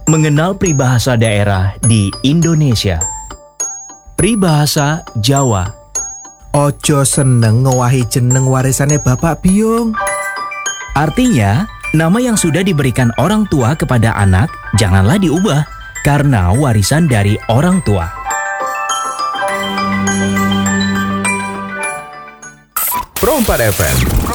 Mengenal peribahasa daerah di Indonesia. Peribahasa Jawa. Ojo seneng ngowahi jeneng warisane Bapak Biung. Artinya, nama yang sudah diberikan orang tua kepada anak janganlah diubah karena warisan dari orang tua. Pro 4 FM